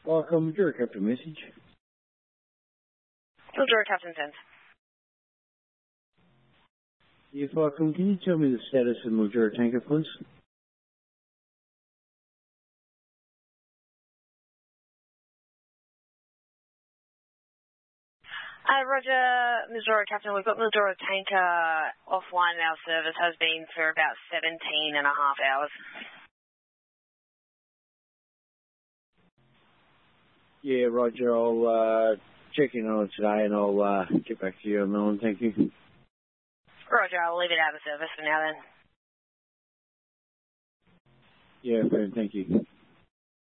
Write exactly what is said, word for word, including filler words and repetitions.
Welcome, Mildura Captain message. Mildura Captain sent. Yes, welcome. Can you tell me the status of Mildura tanker, please? Uh, Roger, Mildura Captain, we've got Mildura tanker offline. Our service has been for about seventeen and a half hours. Yeah, Roger, I'll uh, check in on it today and I'll uh, get back to you on that one. Thank you. Roger, I'll leave it out of service for now then. Yeah, thank you.